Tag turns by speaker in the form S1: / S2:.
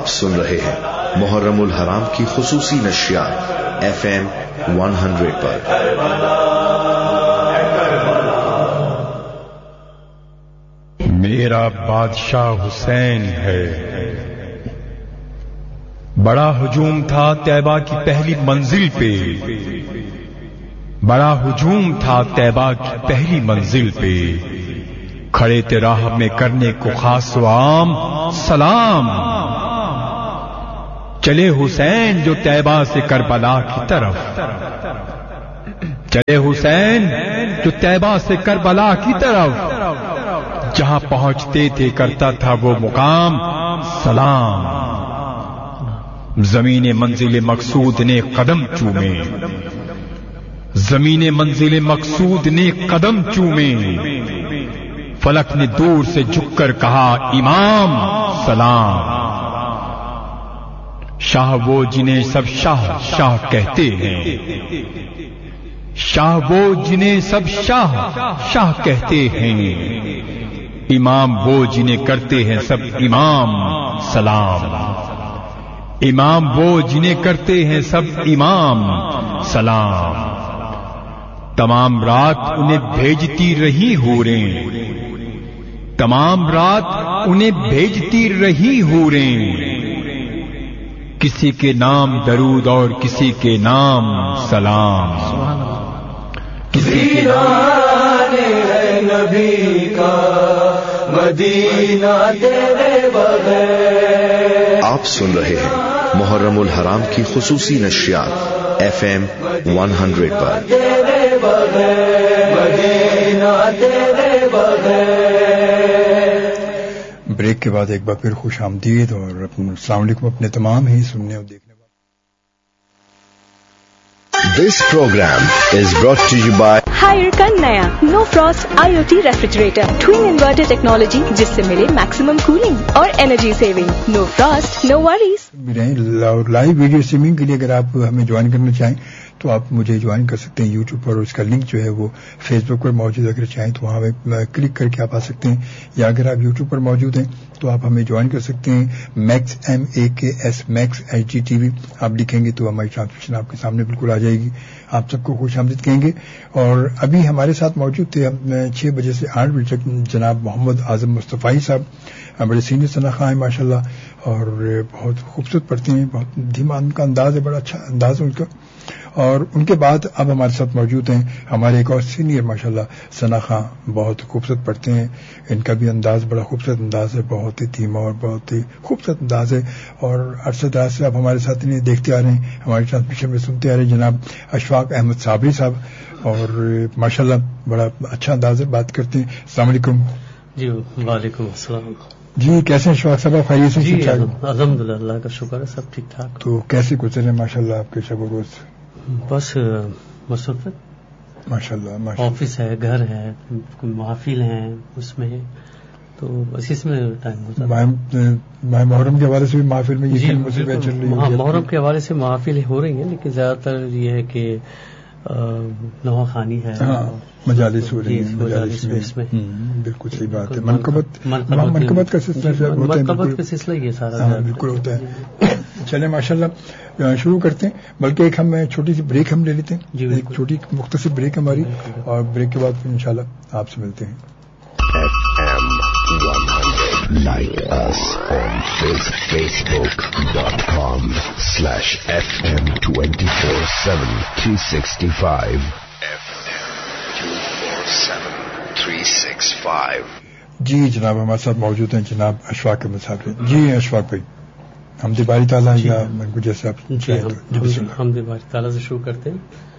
S1: آپ سن رہے ہیں محرم الحرام کی خصوصی نشریات FM 100 پر.
S2: میرا بادشاہ حسین ہے. بڑا ہجوم تھا طیبہ کی پہلی منزل پہ، بڑا ہجوم تھا طیبہ کی پہلی منزل پہ، کھڑے تھے راہ میں کرنے کو خاص و عام سلام. چلے حسین جو طیبہ سے کربلا کی طرف، چلے حسین جو طیبہ سے کربلا کی طرف، جہاں پہنچتے تھے کرتا تھا وہ مقام سلام. زمین منزل مقصود نے قدم چومے، زمین منزل مقصود نے قدم چومے، فلک نے دور سے جھک کر کہا امام سلام. شاہ وہ جنہیں سب شاہ شاہ کہتے ہیں، شاہ وہ جنہیں سب شاہ شاہ کہتے ہیں، امام وہ جنہیں کرتے ہیں سب امام سلام. امام وہ جنہیں کرتے ہیں سب امام سلام. تمام رات انہیں بھیجتی رہی حوریں، تمام رات انہیں بھیجتی رہی حوریں، کسی کے نام درود اور کسی کے نام سلام. کسی کے نام
S3: ہے نبی کا مدینہ تیرے بغیر.
S1: آپ سن رہے ہیں محرم الحرام کی خصوصی نشریات FM 100 پر.
S3: تیرے بغیر مدینہ تیرے بغیر.
S4: بریک کے بعد ایک بار پھر خوش آمدید اور السلام علیکم اپنے تمام ہی سننے اور دیکھنے.
S1: This program is brought to you by
S5: higher کا نیا نو frost IoT refrigerator, twin inverter technology جس سے ملے میکسیمم کولنگ اور انرجی سیونگ. نو frost no worries.
S4: Live video streaming کے لیے اگر آپ ہمیں جوائن کرنا چاہیں تو آپ مجھے جوائن کر سکتے ہیں یوٹیوب پر، اور اس کا لنک جو ہے وہ فیس بک پر موجود ہے. اگر چاہیں تو وہاں کلک کر کے آپ آ سکتے ہیں، یا اگر آپ یوٹیوب پر موجود ہیں تو آپ ہمیں جوائن کر سکتے ہیں. میکس MAKS میکس HGTV آپ لکھیں گے تو ہماری ٹرانسمیشن آپ کے سامنے بالکل آ جائے گی. آپ سب کو خوش آمدید کہیں گے. اور ابھی ہمارے ساتھ موجود تھے 6 بجے سے 8 بجے تک جناب محمد اعظم مصطفی صاحب، بڑے سینئر صنعت ہیں ماشاءاللہ، اور بہت خوبصورت پڑھتے ہیں، بہت دھیما ان کا انداز ہے، بڑا اچھا انداز ہے ان کا. اور ان کے بعد اب ہمارے ساتھ موجود ہیں ہمارے ایک اور سینئر ماشاءاللہ ثنا خان، بہت خوبصورت پڑھتے ہیں، ان کا بھی انداز بڑا خوبصورت انداز ہے، بہت ہی دھیما اور بہت ہی خوبصورت انداز ہے. اور عرصہ دراز سے اب ہمارے ساتھ انہیں دیکھتے آ رہے ہیں، ہماری ٹرانسمیشن میں سنتے آ رہے ہیں جناب اشفاق احمد صابری صاحب، اور ماشاءاللہ بڑا اچھا انداز ہے، بات کرتے ہیں. السلام علیکم.
S6: جی وعلیکم السلام.
S4: جی کیسے ہیں اشفاق صاحب؟ خیریت سے؟
S6: جی الحمدللہ، اللہ کا شکر ہے، سب ٹھیک ٹھاک.
S4: تو کیسے گزرے ماشاءاللہ آپ کے شب و روز؟
S6: بس مصروفیت،
S4: ماشاءاللہ.
S6: آفس ہے، گھر ہے، محافل ہیں، اس میں تو بس اس میں ٹائم ہوتا ہے.
S4: محرم کے حوالے سے بھی محافل میں یہ مصیبت چل رہی ہے؟
S6: محرم کے حوالے سے محافل ہو رہی ہیں، لیکن زیادہ تر یہ ہے کہ نوحہ خوانی ہے،
S4: مجالس ہو رہی ہیں، مجالس میں بالکل صحیح بات ہے. منقبت کا سلسلہ،
S6: منقبت کا سلسلہ یہ سارا
S4: بالکل ہوتا ہے. چلیں ماشاءاللہ شروع کرتے ہیں، بلکہ ایک ہم چھوٹی سی بریک ہم لے لیتے ہیں، ایک چھوٹی مختصر بریک ہماری، اور بریک کے بعد انشاءاللہ آپ سے ملتے ہیں.
S1: FM 100. Like us on facebook.com/FM247 FM247
S4: جی جناب ہمارے ساتھ موجود ہیں جناب اشفاق احمد صاحب. جی اشفاق بھائی، حمد باری تعالیٰ یا من کو جیسے آپ
S6: حمد باری تعالیٰ سے شروع کرتے ہیں.